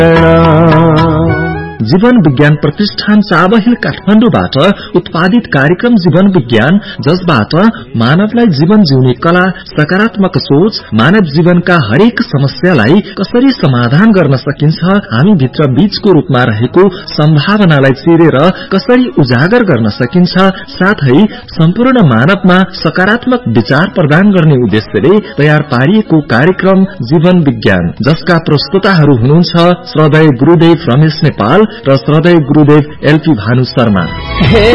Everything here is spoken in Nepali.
जीवन विज्ञान प्रतिष्ठान चाबहिल काठमाडौँबाट उत्पादित कार्यक्रम जीवन विज्ञान, जसबाट मानवलाई जीवन जिउने कला, सकारात्मक सोच, मानव जीवनका हरेक समस्यालाई कसरी समाधान गर्न सकिन्छ, हामी भित्र बीजको रूपमा रहेको सम्भावनालाई चिरेर कसरी उजागर गर्न सकिन्छ, साथै सम्पूर्ण मानवमा सकारात्मक विचार प्रदान गर्ने उद्देश्यले तयार पारिएको कार्यक्रम जीवन विज्ञान, जसका प्रस्तुताहरू हुनुहुन्छ श्रद्धेय गुरुदेव रमेश नेपाल र श्रद्धेय गुरुदेव एलपी भानु शर्मा।